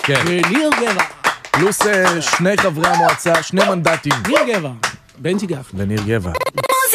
כן. ניר גבע. פלוס שני חברי המועצה, 2 מנדטים. ניר גבע. בנצ'י גפני. וניר גבע.